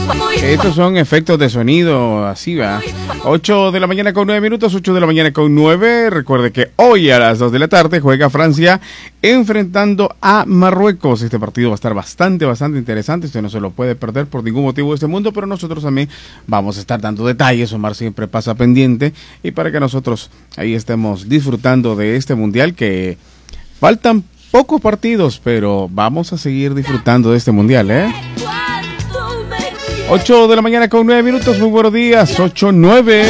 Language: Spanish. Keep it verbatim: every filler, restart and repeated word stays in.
Estos son efectos de sonido, así va. ocho de la mañana con nueve minutos, ocho de la mañana con nueve. Recuerde que hoy a las dos de la tarde juega Francia enfrentando a Marruecos. Este partido va a estar bastante, bastante interesante. Usted no se lo puede perder por ningún motivo de este mundo, pero nosotros también vamos a estar dando detalles. Omar siempre pasa pendiente y para que nosotros ahí estemos disfrutando de este mundial, que faltan pocos partidos, pero vamos a seguir disfrutando de este mundial, ¿eh? ocho de la mañana con nueve minutos, muy buenos días, ocho nueve.